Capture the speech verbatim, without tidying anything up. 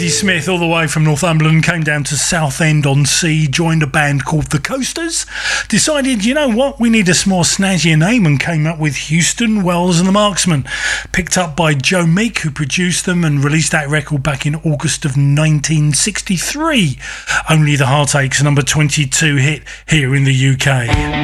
Andy Smith, all the way from Northumberland, came down to Southend-on-Sea, joined a band called The Coasters, decided, you know what, we need a more snazzier name, and came up with Houston, Wells and the Marksmen, picked up by Joe Meek, who produced them and released that record back in August of nineteen sixty-three. Only the Heartaches, number twenty-two hit here in the U K.